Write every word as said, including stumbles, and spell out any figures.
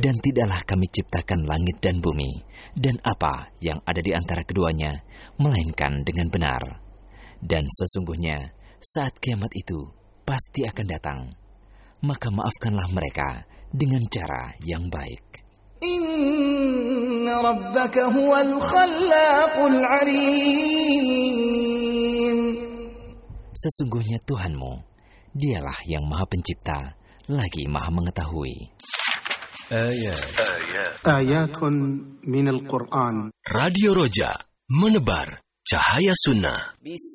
Dan tidaklah kami ciptakan langit dan bumi, dan apa yang ada di antara keduanya, melainkan dengan benar. Dan sesungguhnya, saat kiamat itu pasti akan datang. Maka maafkanlah mereka dengan cara yang baik. Inna rabbaka huwal khallaqul alim. Sesungguhnya Tuhanmu, dialah yang maha pencipta, lagi maha mengetahui. Ayat. Ayatun minal Qur'an. Radio Roja, menebar cahaya sunnah.